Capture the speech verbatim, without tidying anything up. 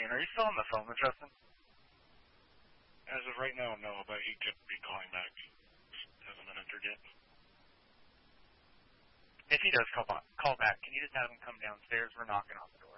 fourteen. Are you still on the phone with Justin? As of right now, no, but he could be calling back. Hasn't been entered yet. If he does call, call back, can you just have him come downstairs? We're knocking on the door.